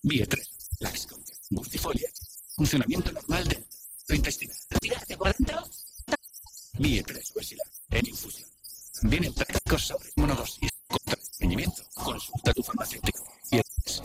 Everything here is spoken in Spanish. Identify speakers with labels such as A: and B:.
A: BIE3, Laxcom, Bustifolia. Funcionamiento normal del intestinal.
B: ¿Tirarte por dentro?
A: BIE3, Ursula, en infusión. Vienen prácticos sobre monodosis contra el estreñimiento.